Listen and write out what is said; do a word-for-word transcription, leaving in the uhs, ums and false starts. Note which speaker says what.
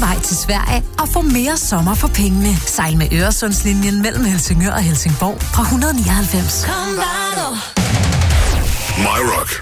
Speaker 1: vej til Sverige og få mere sommer for pengene. Sejl med Øresundslinjen mellem Helsingør og Helsingborg fra et hundrede nioghalvfems.
Speaker 2: My Rock.